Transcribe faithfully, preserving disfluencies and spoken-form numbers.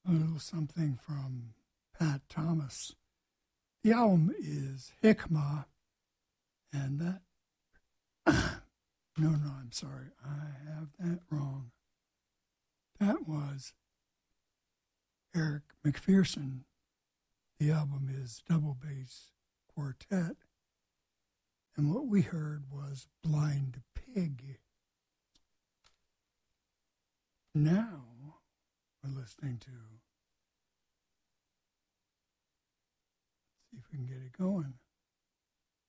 a little something from Pat Thomas. The album is Hikmah, and that, no, no, I'm sorry, I have that wrong. That was Eric McPherson. The album is Double Bass Quartet, and what we heard was Blind Pig. Now we're listening to, let's see if we can get it going.